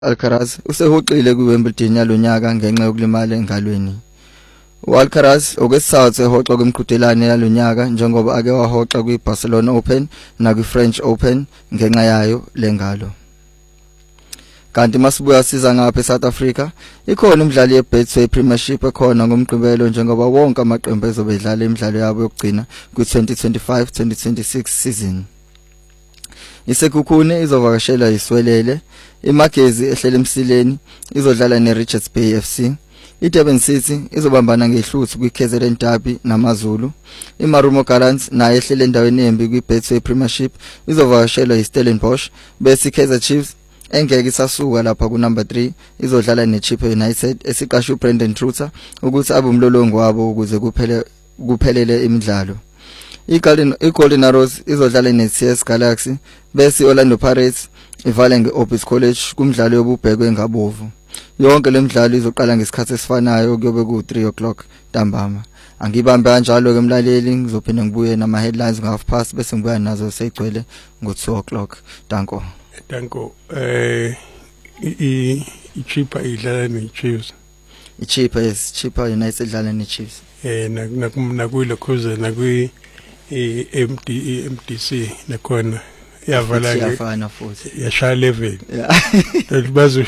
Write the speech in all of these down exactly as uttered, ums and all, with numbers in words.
Alcaraz usehoxile kuWimbledon yalonyaka ngenxa yokulimala engalweni. uAlcaraz okwesizathu ehoxa kwemqhudelwano yalonyaka njengoba ake wahoxa kwiBarcelona Open nakwiFrench Open ngenxa yayo lengalo. Kanti masibuya siza ngapha eSouth Africa, ikhona umdlali yeBetway Premiership ekhona ngomgqibelo njengoba wonke amaqembu ezobedlala imidlalo yabo yokugcina kwi-twenty twenty-five twenty twenty-six season. Isekhukhune izovakashela iswelele, iMagezi ehlele emsileni izodlala neRichards Bay F C, iDurban City izobambana ngehluthu kwiK Z N Derby namaZulu, iMarumo Gallants naye ehlele endaweni embi kwiBetway Premiership izovakashela iStellenbosch, bese iKaizer Chiefs engeke isasuka lapha ku number three izodlala neChippa United esiqashe uBrendan Truther ukuthi abe umlolongo wabo ukuze kuphele kuphelele imidlalo. iGolden iGolden Arrows izodlala neC S Galaxy bese iOrlando Pirates ivale ngeOrbis College kumdlalo yobubhekwe ngabovu. Yonke lemidlalo izoqala ngesikhathi esifanayo kuyobe ku three o'clock ntambama. Angibambe kanjalo ke mlaleli ngizophinda ngibuye nama headlines nga half past bese ngibuya nazo seyigcwele ngo two o'clock. Danko. Danko eh i iChippa idlala neChiefs. iChippa yes, Chippa United idlala neChiefs. Eh nakuyilo cruiser nakwi M D C nakhona yavala yafana futhi yashaya level bazu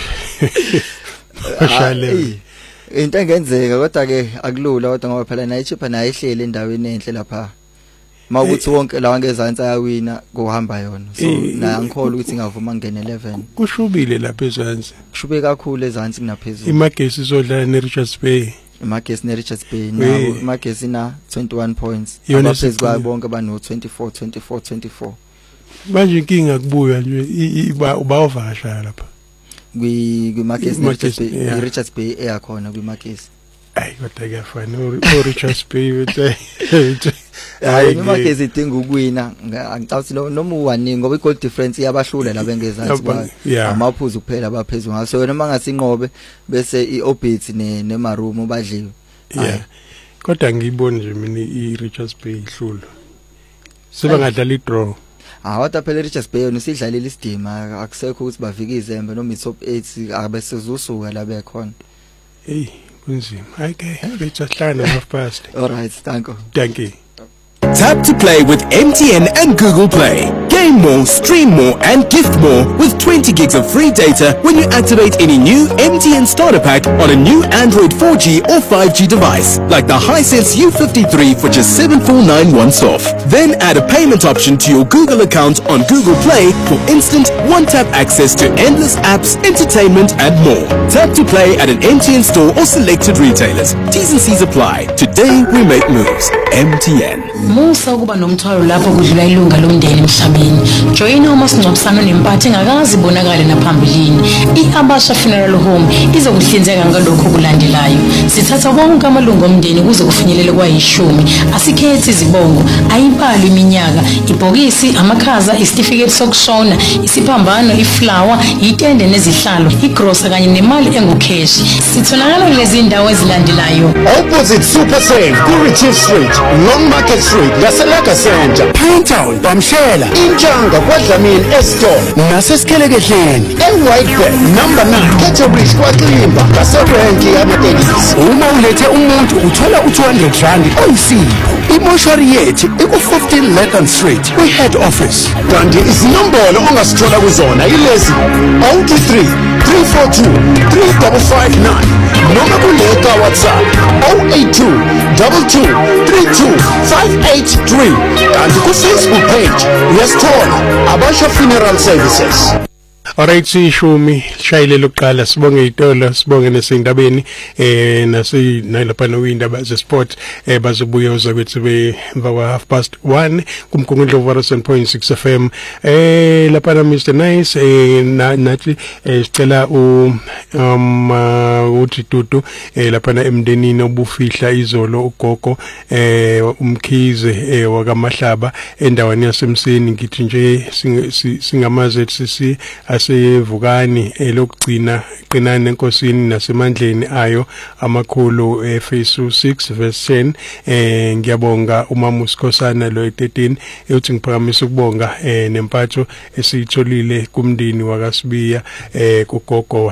yashaya level into engenzeka kodwa ke akulula kodwa ngoba phela nayo iChippa nayo ihlele endaweni enhle lapha mawukuthi wonke lawa ngezantsi ayawina kuhamba yona so na angikholwa ukuthi ngavuma ngene eleven kushubile lapha ezantsi kushube kakhulu ezantsi kunaphezulu iMagesi izodlala neRichards Bay iMagesi neRichards Bay nawo iMagesi na twenty-one points abaphezulu kwabo bonke bano twenty-four twenty-four twenty-four manje inkinga kubuya nje ubawavasha lapha kwi kwiMagesi neRichards Bay iRichards Bay eyakhona kwiMagesi ayi kodwa kuyafana uRichards Bay wethe hayi iMagesi idinga ukuwina angicathi noma uwaningi ngoba igoal difference iyabahlula la bengezansi kwa amaphuzu kuphela abaphezulu ngaso wena mangasinqobe bese iOrbit neMarumo badliwe yeah kodwa ngiyibona nje mina iRichards Bay ihlula siba ngadlala idraw ah wathi phela iRichards Bay yona isidlalela isidima akusekho ukuthi bavike izembe noma itop eight abese usuka la bekhona hey kunzima okay Richard Hlana half past all right thank you thank you. Tap to play with M T N and Google Play. Game more, stream more and gift more with twenty gigs of free data when you activate any new M T N starter pack on a new Android four G or five G device like the Hisense U fifty-three for just seven four nine one sof. Then add a payment option to your Google account on Google Play for instant one-tap access to endless apps, entertainment and more. Tap to play at an M T N store or selected retailers. T's and C's apply. Today we make moves. M T N. Musa kuba nomthwalo lapho kudlula ilunga lomndeni emhlabeni. Join umasingcwabisano nempathe engakazi bonakala naphambilini. iAbasha Funeral Home izokuhlinzeka ngalokho kulandelayo. Sithatha wonke amalungu omndeni kuze kufinyelele kwayishumi. Asikhethi izibongo, ayibali iminyaka, ibhokisi, amakhaza, isitifiketi sokushona, isiphambano, iflower, itende nezihlalo, igrosa kanye nemali engukheshi. Sitholakala kulezi ndawo ezilandelayo. Opposite Super Save, Kurichief Street, Long Market Street, Gaselaka Center, Pinetown, Bamshela, Injanga, Kwadlamini, Eston, Naseskelekesheni, eWhitebird, number nine, Kettlebridge, Kwakilimba, Gaserenki, amatekisi. Uma ulethe umuntu uthola u two hundred rand oyisipho. Imoshari yethu iku fifteen Lethan Street, we-head office. Kanti izinombolo ongasithola kuzona yilezi zero two three, three four two, three five five nine noma kuleka WhatsApp zero eight two, two two, three two, five eight three kanti ku Facebook page uyasithola Abasha Funeral Services. Alright sishumi shayile lokuqala sibonge itolo sibonge nesindabeni eh nasi nalapha nowindaba ze sport eh bazobuya uzakwethu be emva half past one kumkhungudlo one oh seven point six F M eh lapha na Mister Nice eh nathi sicela u um uthi Dudu eh lapha na emndenini obufihla izolo ugogo eh umkhize eh wakamahlaba endaweni yasemseni ngithi nje singamaze sisi lasevukani elokugcina qinane enkosini nasemandleni ayo amakhulu eFesu six verse ten. Eh ngiyabonga umama uSikhosana lo thirteen ethi ngiphakamisa ukubonga eh nempatho esiyitholile kumndini wakasibiya eh kugogo